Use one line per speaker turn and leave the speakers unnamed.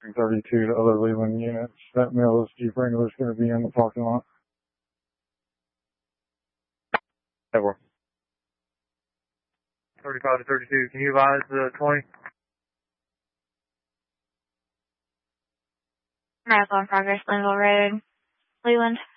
32 to other Leland units. That Mills Jeep Wrangler is going to be in the parking lot.
Ever. 35 to 32, can you advise 20?
Marathon Progress, Linville Road, Leland.